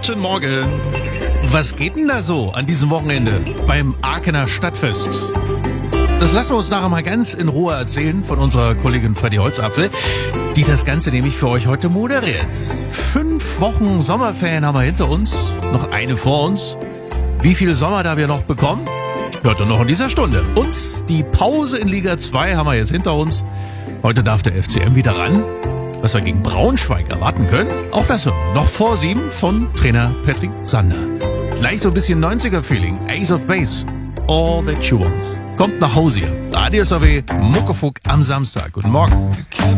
Guten Morgen. Was geht denn da so an diesem Wochenende beim Aachener Stadtfest? Das lassen wir uns nachher mal ganz in Ruhe erzählen von unserer Kollegin Freddy Holzapfel, die das Ganze nämlich für euch heute moderiert. 5 Wochen Sommerferien haben wir hinter uns, noch eine vor uns. Wie viel Sommer da wir noch bekommen, hört ihr noch in dieser Stunde. Und die Pause in Liga 2 haben wir jetzt hinter uns. Heute darf der FCM wieder ran. Was wir gegen Braunschweig erwarten können, auch das noch vor 7 von Trainer Patrick Sander. Gleich so ein bisschen 90er-Feeling, Ace of Base, All That You Want. Kommt nach Hause hier. Radio SAW, Muckefuck am Samstag. Guten Morgen.